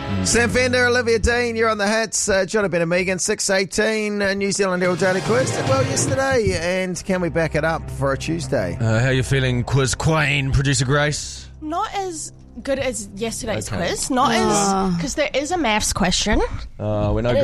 Sam Fender, Olivia Dean, you're on the hits. Jonathan and Megan, 6:18, New Zealand Herald Daily Quiz. Did well yesterday, and can we back it up for a Tuesday? How you feeling, Quiz Queen, Producer Grace? Not as good as yesterday's quiz. Not as... Because there is a maths question. We're no It good